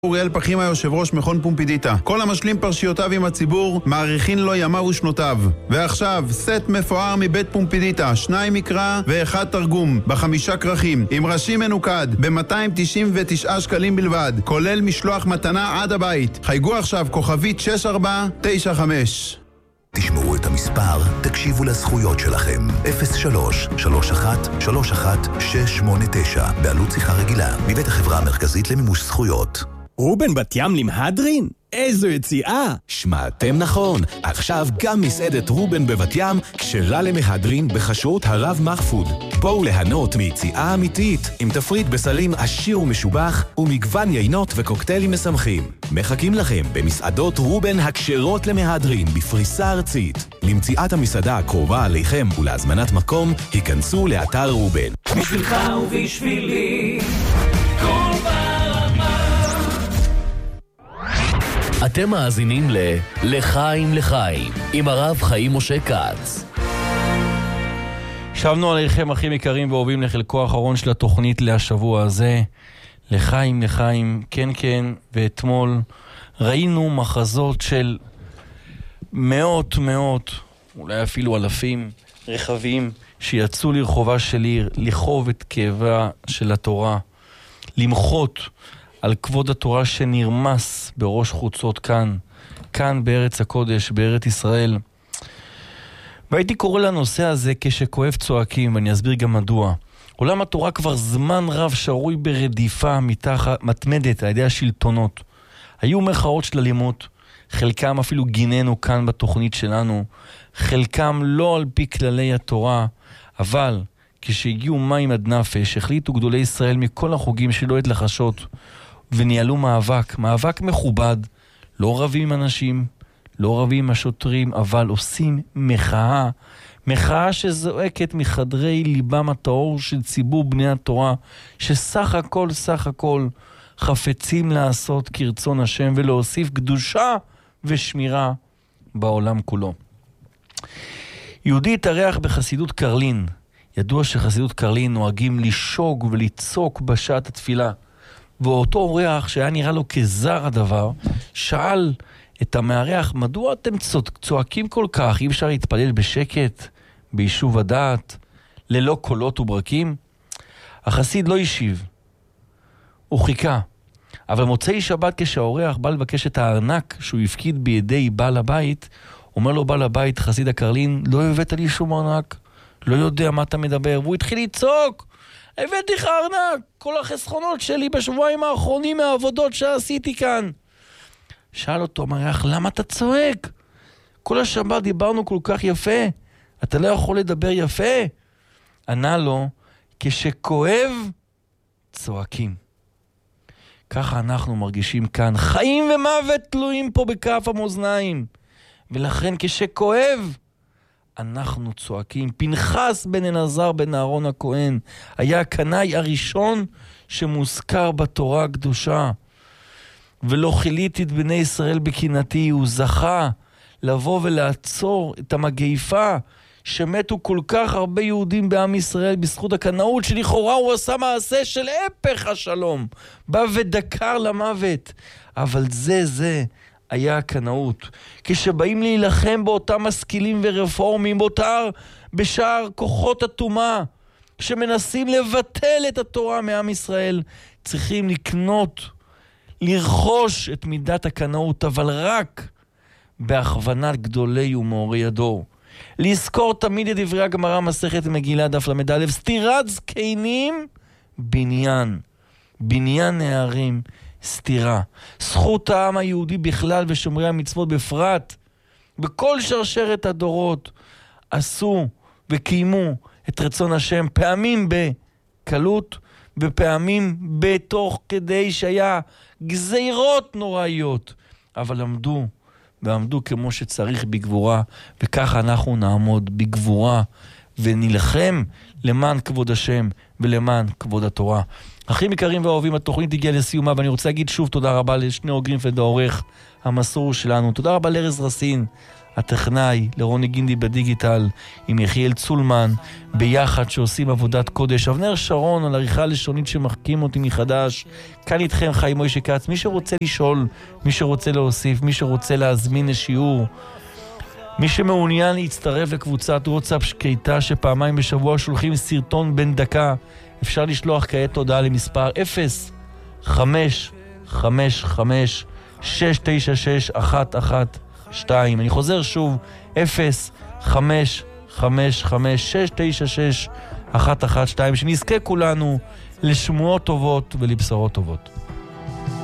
אוריאל פחימה, יושב ראש מכון פומפידיטה. כל המשלים פרשיותיו עם הציבור, מעריכין לו ימיו ושנותיו. ועכשיו, סט מפואר מבית פומפידיטה, 2 מקרא ו1 תרגום, ב5 כרכים, עם ראשי מנוקד, ב-299 שקלים בלבד, כולל משלוח מתנה עד הבית. חייגו עכשיו, כוכבית 6495. תשמעו את המספר, תקשיבו לזכויות שלכם. 03-31-31-689, בעלות שיחה רגילה, מבית החברה המרכזית למימוש זכויות. רובן בת ים למהדרין? איזו יציאה! שמעתם נכון, עכשיו גם מסעדת רובן בבת ים כשרה למהדרין בחשרות הרב מחפוד. בואו ליהנות מיציאה אמיתית עם תפריט בסלים עשיר ומשובח ומגוון יינות וקוקטיילים משמחים. מחכים לכם במסעדות רובן הכשרות למהדרין בפריסה ארצית. למציאת המסעדה הקרובה עליכם ולהזמנת מקום, היכנסו לאתר רובן. בשבילך ובשבילי כל אתם מאזינים לחיים לחיים עם הרב חיים משה כץ. שבנו עליכם אחים יקרים ואוהבים לחלקו האחרון של התוכנית להשבוע הזה. לחיים לחיים, כן כן, ואתמול ראינו מחזות של מאות, אולי אפילו אלפים רכבים שיצאו לרחובה של עיר, לכאוב את כאבה של התורה, למחות על כבוד התורה שנרמס בראש חוצות כאן בארץ הקודש, בארץ ישראל. והייתי קורא לנושא הזה כשכואב צועקים, ואני אסביר גם מדוע. עולם התורה כבר זמן רב שרוי ברדיפה מתמדת על ידי השלטונות. היו מחאות של אלימות, חלקם אפילו גיננו כאן בתוכנית שלנו, חלקם לא על פי כללי התורה, אבל כשהגיעו מים עד נפש, החליטו גדולי ישראל מכל החוגים שלא עת לחשות, וניהלו מאבק מכובד, לא רבים עם אנשים, לא רבים עם השוטרים, אבל עושים מחאה שזועקת מחדרי ליבם הטהור של ציבור בני התורה, שסך הכל חפצים לעשות כרצון השם ולהוסיף קדושה ושמירה בעולם כולו. יהודי התארח בחסידות קרלין. ידוע שחסידות קרלין נוהגים לשוק ולצוק בשעת התפילה. ואותו אורח שהיה נראה לו כזר הדבר, שאל את המארח, מדוע אתם צועקים כל כך? אי אפשר להתפלל בשקט, ביישוב הדעת, ללא קולות וברקים? החסיד לא השיב, הוא חיכה. אבל מוצאי שבת כשהאורח בא לבקש את הארנק שהוא הפקיד בידי בעל הבית, אומר לו בעל הבית, חסיד הקרלין, לא הבאת לי שום ארנק, לא יודע מה אתה מדבר, והוא התחיל לצעוק, הבאתי לך ארנק, כל החסכונות שלי בשבועיים האחרונים מהעבודות שעשיתי כאן. שאל אותו המארח, למה אתה צועק? כל השבת דיברנו כל כך יפה, אתה לא יכול לדבר יפה? ענה לו, כשכואב צועקים. ככה אנחנו מרגישים כאן, חיים ומוות תלויים פה בכף המאזניים, ולכן כשכואב אנחנו צועקים. פנחס בן אלעזר בן אהרון הכהן היה הקנאי הראשון שמוזכר בתורה הקדושה. ולא חיליתי את בני ישראל בקנאתי, הוא זכה לבוא ולעצור את המגפה שמתו כל כך הרבה יהודים בעם ישראל בזכות הקנאות, שלכאורה הוא עשה מעשה של הפך השלום, בא ודקר למוות. אבל זה היה הקנאות. כשבאים להילחם באותם משכילים ורפורמים, בשאר כוחות התומה שמנסים לבטל את התורה מעם ישראל, צריכים לרכוש את מידת הקנאות, אבל רק בהכוונת גדולי ומאורי הדור. לזכור תמיד את דברי הגמרא מסכת מגילה דף למד א', סתירת זקנים בניין נערים סתירה. זכות העם היהודי בכלל ושומרי המצוות בפרט, בכל שרשרת הדורות עשו וקיימו את רצון השם, פעמים בקלות ופעמים בתוך כדי שהיה גזירות נוראיות, אבל ועמדו כמו שצריך בגבורה, וככה אנחנו נעמוד בגבורה ונלחם למען כבוד השם ולמען כבוד התורה. אחים יקרים ואוהבים, התוכנית הגיעה לסיומה, ואני רוצה להגיד שוב תודה רבה לשני גרינפלד העורך המסור שלנו, תודה רבה לארז רסין הטכנאי, לרוני גינדי בדיגיטל, עם יחיאל צולמן, ביחד שעושים עבודת קודש. אבנר שרון על עריכה לשונית שמחכים אותי מחדש. כאן איתכם חיים מוישה כץ. מי שרוצה לשאול, מי שרוצה להוסיף, מי שרוצה להזמין לשיעור, מי שמעוניין להצטרף לקבוצת וואטסאפ שקטה שפעמיים בשבוע שולחים סרטון בן דקה, אפשר לשלוח כעת הודעה למספר 0-5-5-5-696-112. אני חוזר שוב, 0-5-5-5-696-112, שנזכה כולנו לשמועות טובות ולבשרות טובות.